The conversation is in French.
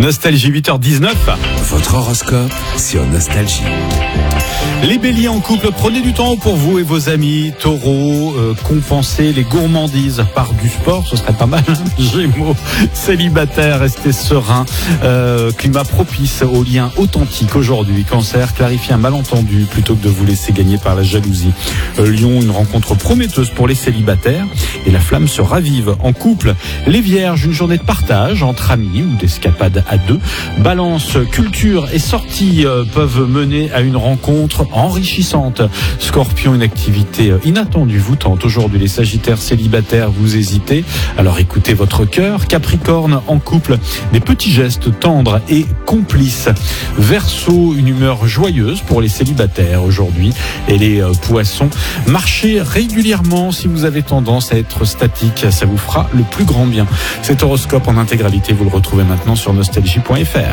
Nostalgie 8h19. Votre horoscope sur Nostalgie. Les béliers en couple, prenez du temps pour vous et vos amis. Taureau, compensez les gourmandises par du sport, ce serait pas mal. Gémeaux, célibataire, restez serein. Climat propice aux liens authentiques aujourd'hui. Cancer, clarifiez un malentendu plutôt que de vous laisser gagner par la jalousie. Lion, une rencontre prometteuse pour les célibataires et la flamme se ravive en couple. Les vierges, une journée de partage entre amis ou d'escapade à deux. Balance, culture et sortie peuvent mener à une rencontre enrichissante. Scorpion, une activité inattendue vous tente aujourd'hui. Les sagittaires célibataires, vous hésitez, alors écoutez votre cœur. Capricorne, en couple, des petits gestes tendres et complices. Verseau, une humeur joyeuse pour les célibataires aujourd'hui. Et les poissons, marchez régulièrement si vous avez tendance à être statique, ça vous fera le plus grand bien. Cet horoscope en intégralité, vous le retrouvez maintenant sur nostalgie.fr.